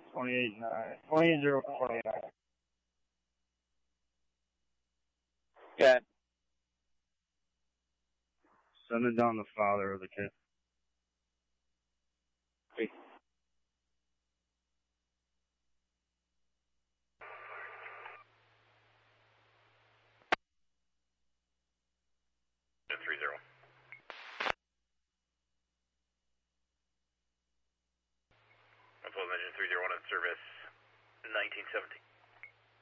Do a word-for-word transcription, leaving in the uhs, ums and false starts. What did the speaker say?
twenty-eight nine. twenty-eight zero twenty-nine. Yeah. Sending down the father of the kid. Wait. three zero. One Engine three zero one in service nineteen seventeen.